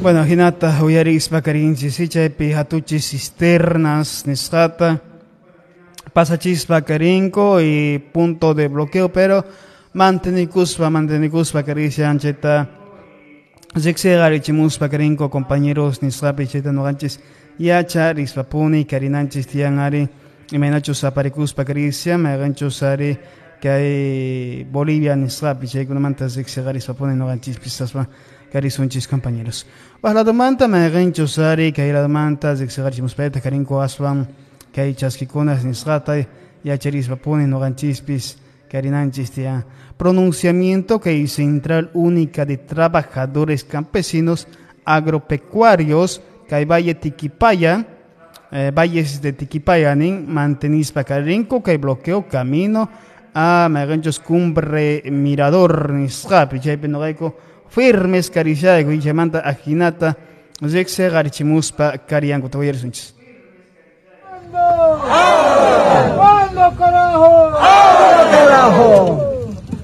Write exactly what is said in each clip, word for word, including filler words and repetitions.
Bueno, Hinata, Uyarispa, Carinchis, Ichaipi, Hatuchis, Cisternas, Nisrata, Pasachispa, Carinco y punto de bloqueo, pero mantenicuspa, mantenicuspa, Caricia, Ancheta, Zexegari, Chimuspa, Carinco, compañeros, Nisrapi, Cheta, Noganchis, Yacha, Rispapuni, Carinanchis, Tianari, y Menachos, Aparicuspa, Caricia, Meganchos, que hay Bolivia, Nisrapi, Checunamanta, Zexegari, Rispapuni, Noganchis, Pisaspa, Carisunchis, compañeros. Pues la demanda me gancho sari, que hay la demanda de exagarchimos peta, carinco aswan, que hay chasquiconas nisrata, y acheris vapone, no ganchispis, carinanchis tia. Pronunciamiento que hay Central Única de Trabajadores Campesinos Agropecuarios, que hay Valle Tiquipaya, eh, Valles de Tiquipaya, nin, mantenispa carinco, que hay bloqueo camino a Meganchos Cumbre Mirador, nisrapi, chaipe no gaico, firmes cariciada y llamanta ajinata zexe garchimuspa cariango te voy a sunchis. ¡Cuándo, carajo! ¡Ahora, carajo!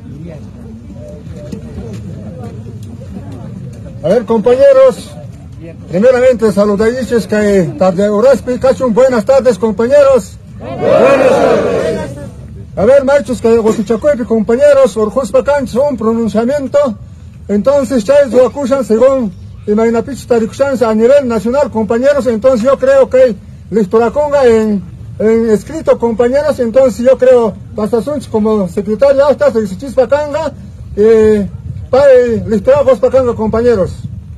A ver, compañeros, primeramente saludadiches que tarde Uraspi, cachun, buenas tardes, compañeros. Buenas tardes. A ver, machos que Gotuchacoipi, compañeros, Orjuspa Canch, un pronunciamiento. Entonces, ya lo acusan según Imaginapich Tarikushan a nivel nacional, compañeros. Entonces, yo creo que Listoraconga en, en escrito, compañeros. Entonces, yo creo Pasasunch como secretario hasta Sexichispa Canga, eh, para Listoracos Pacanga, compañeros.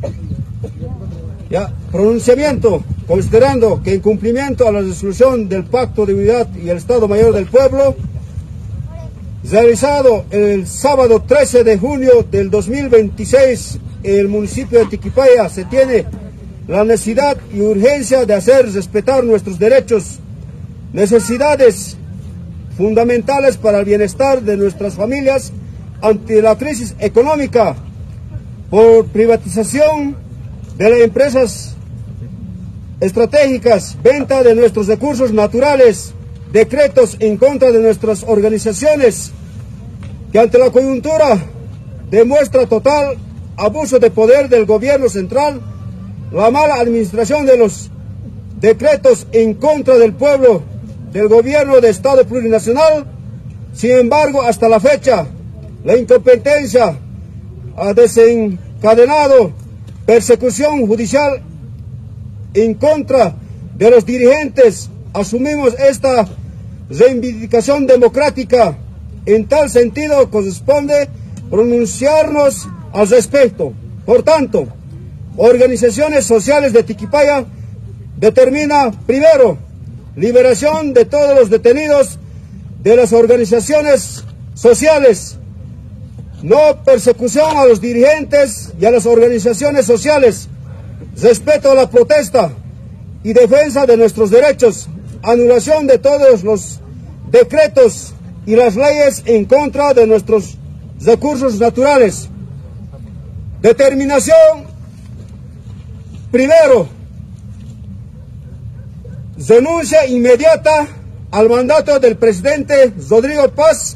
Ya, pronunciamiento, considerando que en cumplimiento a la resolución del Pacto de Unidad y el Estado Mayor del Pueblo, realizado el sábado trece de junio del dos mil veintiséis en el municipio de Tiquipaya, se tiene la necesidad y urgencia de hacer respetar nuestros derechos, necesidades fundamentales para el bienestar de nuestras familias ante la crisis económica por privatización de las empresas estratégicas, venta de nuestros recursos naturales, decretos en contra de nuestras organizaciones, que ante la coyuntura demuestra total abuso de poder del gobierno central, la mala administración de los decretos en contra del pueblo, del gobierno de Estado plurinacional. Sin embargo, hasta la fecha, la incompetencia ha desencadenado persecución judicial en contra de los dirigentes. Asumimos esta reivindicación democrática. En tal sentido, corresponde pronunciarnos al respecto. Por tanto, organizaciones sociales de Tiquipaya determina, primero, liberación de todos los detenidos de las organizaciones sociales, no persecución a los dirigentes y a las organizaciones sociales, respeto a la protesta y defensa de nuestros derechos, anulación de todos los decretos y las leyes en contra de nuestros recursos naturales. Determinación, primero, renuncia inmediata al mandato del presidente Rodrigo Paz.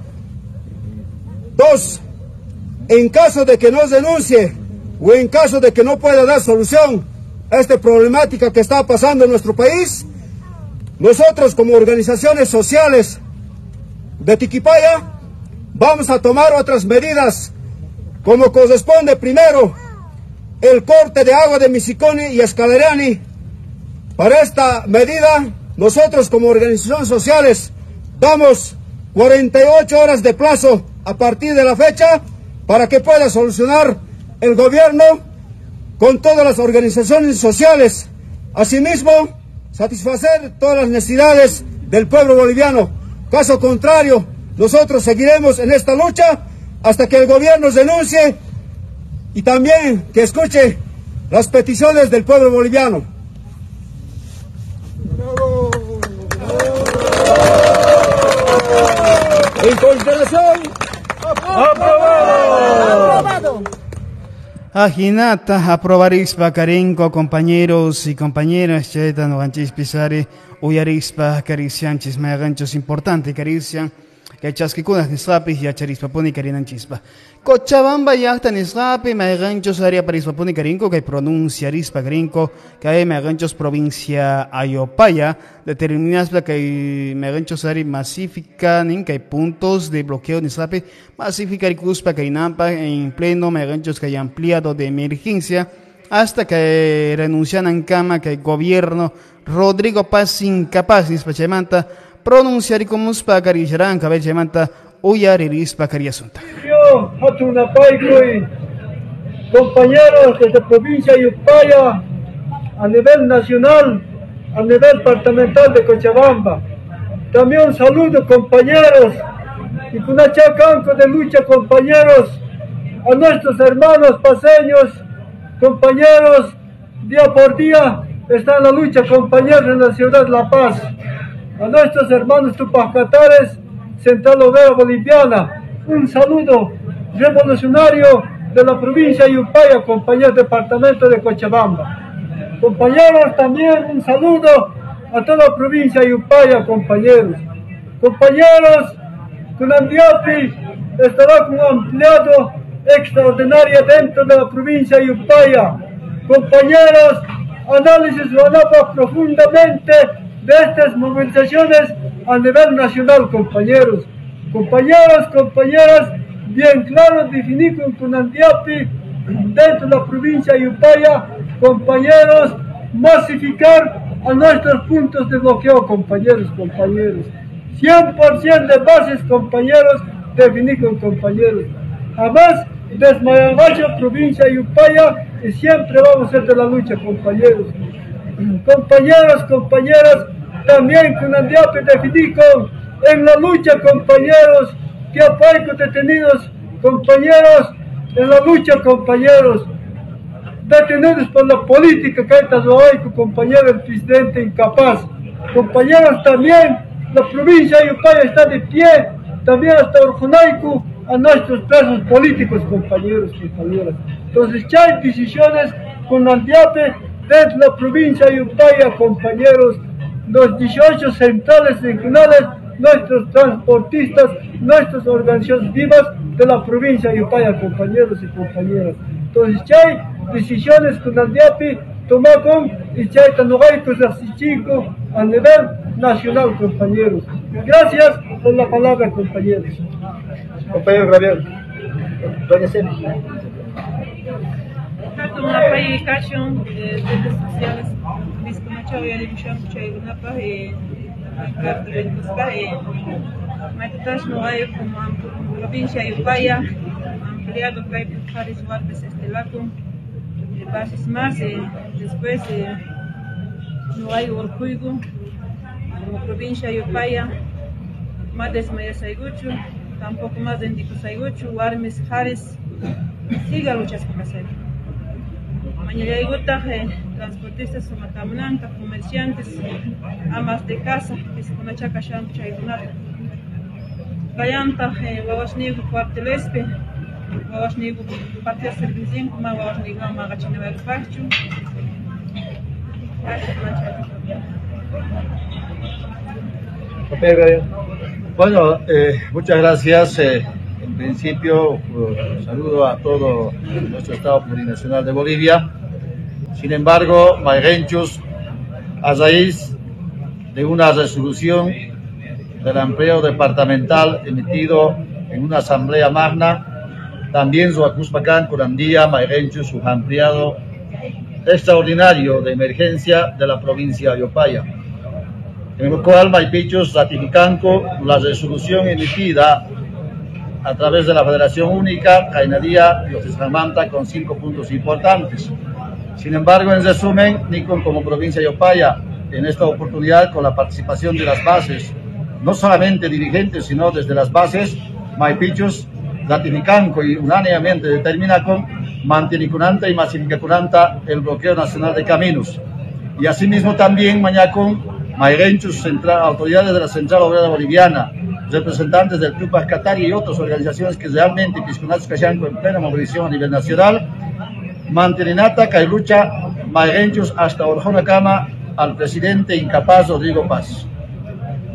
Dos, en caso de que no renuncie o en caso de que no pueda dar solución a esta problemática que está pasando en nuestro país, nosotros como organizaciones sociales de Tiquipaya vamos a tomar otras medidas, como corresponde. Primero, el corte de agua de Misiconi y Escalerani. Para esta medida, nosotros como organizaciones sociales damos cuarenta y ocho horas de plazo a partir de la fecha para que pueda solucionar el gobierno con todas las organizaciones sociales. Asimismo, satisfacer todas las necesidades del pueblo boliviano. Caso contrario, nosotros seguiremos en esta lucha hasta que el gobierno renuncie y también que escuche las peticiones del pueblo boliviano. En consideración, aprobado. Aprobado. Ajinata, aprobarispa, carinco, compañeros y compañeras, cheta, no ganchis pisare, uyarispa, caricianchis, me ganchos importante, caricia, que chasquikunas nisqapis yacharispapuni karinanchispa. Cochabamba llaqta nisqapi mayqanchos área parispapuni karinko que pronunciarispa karinko que mayqanchos provincia Ayopaya determinaspa que mayqanchos área masifica nin que puntos de bloqueo nisqapi masifica rikuspa karinampa en pleno mayqanchos que hay ampliado de emergencia hasta que renuncian en cama que el gobierno Rodrigo Paz incapaz nispa chaymanta pronunciar y como spakarisharán cabel chaymanta uyariris pakariasunta. Yo, Hatunapaycoy, compañeros de la provincia de Yupaya, a nivel nacional, a nivel departamental de Cochabamba. También un saludo, compañeros, y con una chacanco de lucha, compañeros, a nuestros hermanos paseños, compañeros, día por día, está en la lucha, compañeros, en la ciudad de La Paz. A nuestros hermanos tupacatares, Central Obrera Boliviana, un saludo revolucionario de la provincia de Yupaya, compañeros departamento de Cochabamba. Compañeros, también un saludo a toda la provincia de Yupaya, compañeros. Compañeros, Cunandiapi estará con un ampliado extraordinario dentro de la provincia de Yupaya. Compañeros, análisis vanapa profundamente de estas movilizaciones a nivel nacional, compañeros. Compañeros, compañeras, bien claro definir con Cunandiapi dentro de la provincia de Yupaya, compañeros, masificar a nuestros puntos de bloqueo, compañeros, compañeros. cien por ciento de bases, compañeros, definir con compañeros. Además, desde Mayagacha, provincia de Yupaya, y siempre vamos a ser de la lucha, compañeros. Compañeros, compañeras, también Cunandiapi definir con en la lucha, compañeros, que apoyo detenidos, compañeros, en la lucha, compañeros, detenidos por la política que hay en compañero, el presidente incapaz. Compañeros, también la provincia de Yupaya está de pie, también hasta Orjonaico, a nuestros presos políticos, compañeros, compañeras. Entonces, ya hay decisiones con Andiape dentro de la provincia de Yupaya, compañeros, los dieciocho centrales regionales, nuestros transportistas, nuestras organizaciones vivas de la provincia de Yupaya, compañeros y compañeras. Entonces, ya hay decisiones con Andiapi, Tomacón y Chaytanogaico, Chico, a nivel nacional, compañeros. Gracias por la palabra, compañeros. Compañero Gabriel, doña Cena. Una predicación de redes sociales, mis conocidos ya le dijeron que una página de Buscaje, Matitas no hay como provincia de Yupaya, ampliado que hay varios lugares este lado, bases más, después no hay Orjuigo, como provincia de Yupaya, más de Saiguchu, tampoco más de Indico Saiguchu, Armes Jares, siga luchas con hacer. Mañana hay gota, transportistas, somatamnanca, comerciantes, amas de casa, que se con la chaca shan chayunar. Bayanta, Wawashnigo, Cuartelespe, Wawashnigo, Partido Servicín, como Wawashnigo, Magachina Pachu. Bueno, eh, muchas gracias. Eh, en principio, uh, saludo a todo nuestro Estado plurinacional de Bolivia. Sin embargo, Mayrenchus, a raíz de una resolución del empleo departamental emitido en una asamblea magna, también Zuacuspacán, Curandía, Mayrenchus, su ampliado extraordinario de emergencia de la provincia de Yupaya, en lo cual Maipichus ratificando la resolución emitida a través de la Federación Única, Cainadía y Otisramanta con cinco puntos importantes. Sin embargo, en resumen, Nicon como provincia de Yupaya, en esta oportunidad con la participación de las bases, no solamente dirigentes, sino desde las bases, Maipichus ratificando y unánimemente determina con mantenicunanta y masificacunanta el bloqueo nacional de caminos. Y asimismo también mañana Mayrenchus, central, autoridades de la Central Obrera Boliviana, representantes del Club Ascatari y otras organizaciones que realmente Piscunatos Cayanco en plena movilización a nivel nacional, mantenenata que lucha Mayrenchus hasta Orjona Cama al presidente incapaz Rodrigo Paz.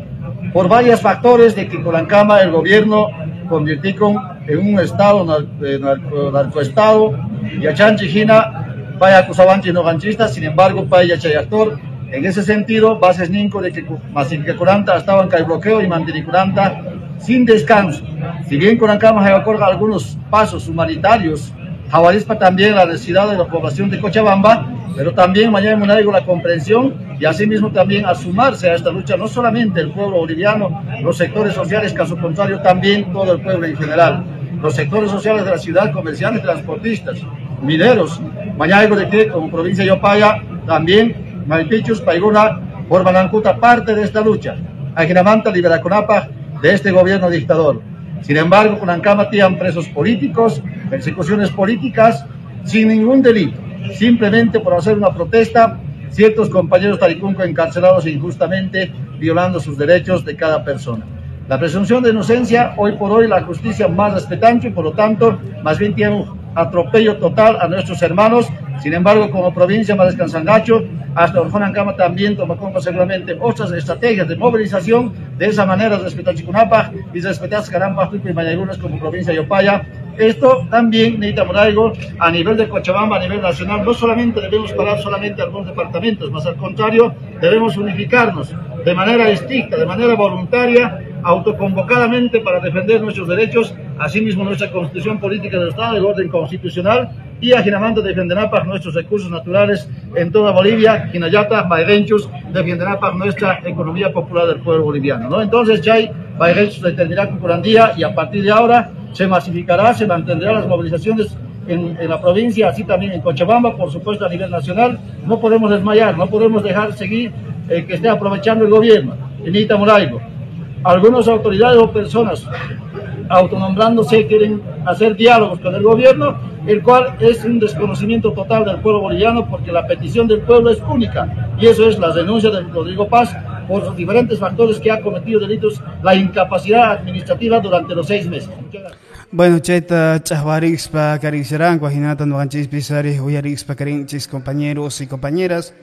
por varios factores de que Colancama el gobierno convirtió en un estado, narco, narcoestado, y a Chanchijina, vaya acusabanchi no ganchista, sin embargo, vaya chayactor. En ese sentido, bases ninco de que Masificuranta estaban en bloqueo y Mandiricuranta sin descanso. Si bien Colancama ha acordado algunos pasos humanitarios, Jabarispa también la necesidad de la población de Cochabamba, pero también mañana Munaigo la comprensión y asimismo también a sumarse a esta lucha no solamente el pueblo boliviano, los sectores sociales, caso contrario también todo el pueblo en general, los sectores sociales de la ciudad, comerciantes, transportistas, mineros, mañana de que como provincia de Yopaya también Maipichus, Paiguna, por Manancuta parte de esta lucha, Ajinamanta, Liberaconapa de este gobierno dictador. Sin embargo, Colancama tienen presos políticos, persecuciones políticas, sin ningún delito, simplemente por hacer una protesta, ciertos compañeros taricunco encarcelados injustamente, violando sus derechos de cada persona. La presunción de inocencia, hoy por hoy la justicia más respetante, y por lo tanto, más bien tiene un atropello total a nuestros hermanos. Sin embargo, como provincia más descansangacho, hasta Orjonancama también toma como seguramente otras estrategias de movilización, de esa manera respetar Chicunapa y respetar Carampa, Tupi y Mayagunas como provincia de Yopaya. Esto también necesita Moraigo a nivel de Cochabamba, a nivel nacional. No solamente debemos parar solamente algunos departamentos, más al contrario, debemos unificarnos de manera estricta, de manera voluntaria, autoconvocadamente para defender nuestros derechos, asimismo nuestra constitución política del Estado, el orden constitucional, y Ajinamanta defenderá para nuestros recursos naturales en toda Bolivia, Jinayata, Bairenchus defenderá para nuestra economía popular del pueblo boliviano, ¿no? Entonces, Chay, Bairenchus determinará con Curandía y a partir de ahora se masificará, se mantendrán las movilizaciones en, en la provincia, así también en Cochabamba, por supuesto a nivel nacional. No podemos desmayar, no podemos dejar seguir eh, que esté aprovechando el gobierno. Inita Moraigo. Algunas autoridades o personas autonombrándose quieren hacer diálogos con el gobierno, el cual es un desconocimiento total del pueblo boliviano, porque la petición del pueblo es única, y eso es la denuncia de Rodrigo Paz por los diferentes factores que ha cometido delitos, la incapacidad administrativa durante los seis meses. Bueno, cheta chahvarixpa caricirán, guajinata nuanchis pisari, huyarixpa carinchis, compañeros y compañeras.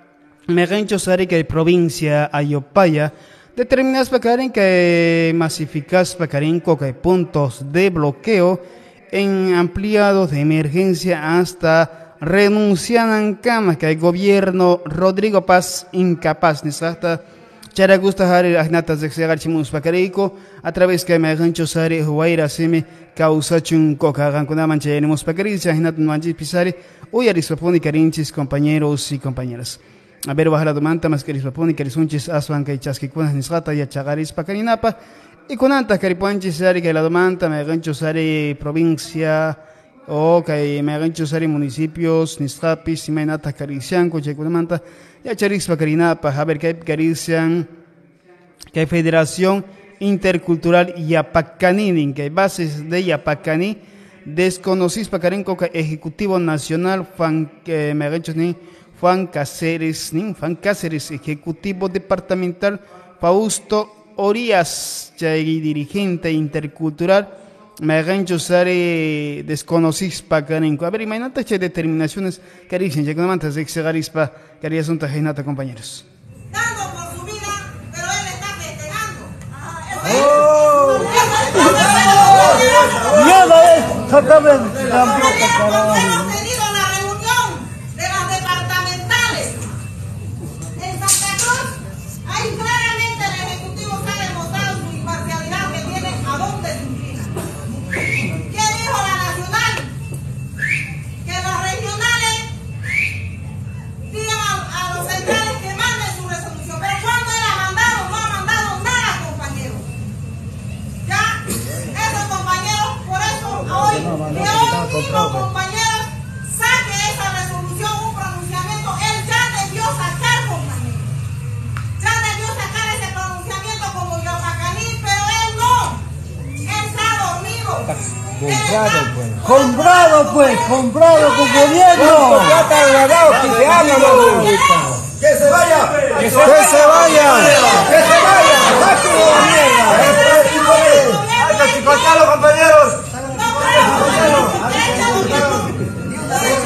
Megancho sari que provincia Ayopaya determinas para que masificas para que puntos de bloqueo en ampliados de emergencia hasta renuncian camas que el gobierno Rodrigo Paz incapaz ni hasta chara gusta hari agnatas de segar chimus pacarico a través que me gancho sari huaira semi causa chun coca gancuna mancha tenemos pacaricia agnat manchis pisari uyaris propone carinchis compañeros y compañeras. A ver, baja la domanta, más que les propone que les unchis asuan que chasquicunas nisgata y achagaris pacarinapa. Y con antas caripuanchis sari que la domanta, me gancho sari provincia, o que me gancho sari municipios, nisgapis, y me nata carician, con checunamanta, y acharis pacarinapa. A ver, que hay carician, que hay Federación Intercultural Yapacaní, que hay bases de Yapacaní, desconocís pacarinco que Ejecutivo Nacional, fan, que me gancho ni. Juan Cáceres, Juan Cáceres, Ejecutivo Departamental, Fausto Orías, dirigente intercultural, me gancho sare desconocís pa carenco. A ver, imagínate que determinaciones que dicen, ya que no mantas de exegarispa, que harías un tajinata, compañeros. Dando por su vida, pero él está festejando. ¡Oh! ¡Mierda es! ¡Sácame! Compañeros, saque esa resolución, un pronunciamiento, él ya debió sacar, compañeros. Ya debió sacar ese pronunciamiento como Yapacaní, pero él no. Él está dormido. Comprado pues. Comprado pues, comprado con gobierno. ¡Que se vaya! ¡Que se vaya! ¡Que se vaya! ¡Que se vaya! ¡Sáquenlo de la mierda! ¡Hay que chicotearlo, compañeros!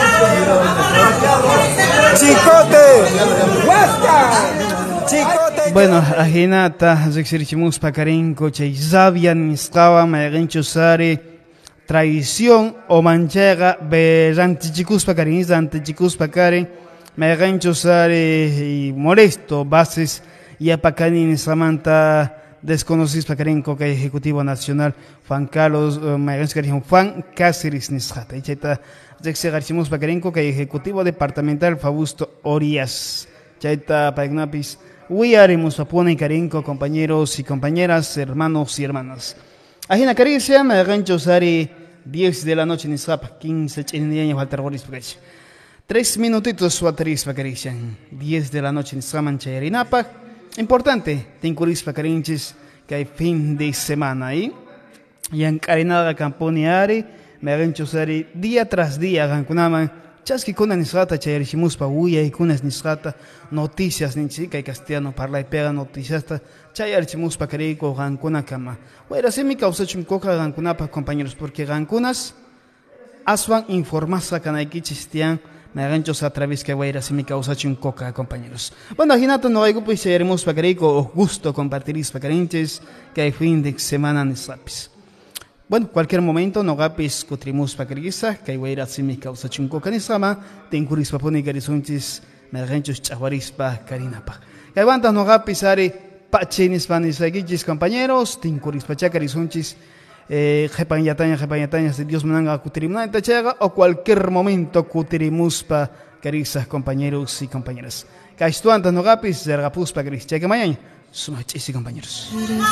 ¡Chicote! ¡Basta! ¡Chicote! Bueno, ajinata, zexirichimus pacarinco, chay zabian nisqawa, mayaganchusari, traición o manchega, berantichicus pacarin, zantichicus pacarin, mayaganchusari y molesto, bases y apacanin samanta desconocidos pacarinco que Ejecutivo Nacional, Juan Carlos, uh, mayaganchusari, Juan Cáceres nisqata, y chayta, zexirichimus pacarinco que Ejecutivo Departamental Fausto Orías, chayta pagnapis. Huiaremos Papuna y Carinco, compañeros y compañeras, hermanos y hermanas. Ajina Caricia, me gancho Sari, diez de la noche en Isapa, quince años al terrorismo. Tres minutitos su aterispa Caricia, diez de la noche en Saman Chayerinapa. Importante, tincurispa Carinchis, que hay fin de semana ahí. Y en Carinada Camponiari, me gancho Sari, día tras día, Gancunaman. Chaski kuna nisrata chayarichimuspa uya y kunas nisrata noticias ninchika y castellano parla y pega noticias ta chayarichimuspa cariko gankuna kama. Bueno, si mi causa chuncoca gankunapa compañeros porque gankunas aswan informasa kanayki chistian me ganchos a través que voy a si mi causa chuncoca compañeros. Bueno, aginato no hay pues chayarimuspa cariko gusto compartiris pacarinches que hay fin de semana nisrapis. Bueno, cualquier momento no gapis cutrimus pacrisa, que voy a ir a mi causa chunco canisama, tencuris paponi garizuntis, mergenchus chahuarispa carinapa. Que aguantas no gapis ari pachinis panisagis compañeros, tencuris pachacarizuntis, eh, jepañataña, jepañataña, si Dios mananga cutrimna tachaga, o cualquier momento cutrimuspa carisas compañeros y compañeras. Que estuantas no gapis, zergapuspa caris, cheque mañana, sumachis y compañeros.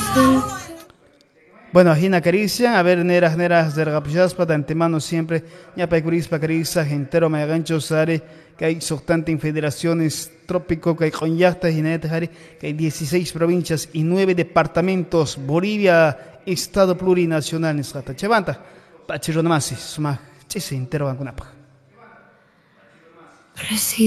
Bueno, Ajina Caricia, a ver, neras, neras, de Ragapishaspa, de antemano siempre, ya Paicurispa Cariza, Gentero, Mayagancho, Sare, que hay soltante en federaciones trópico, que hay Conyacta, Jinete, que hay dieciséis provincias y nueve departamentos, Bolivia, Estado plurinacional, Nisrata, Chevanta, Pachironamasi, Suma, Chise, Entero, Bangunapa.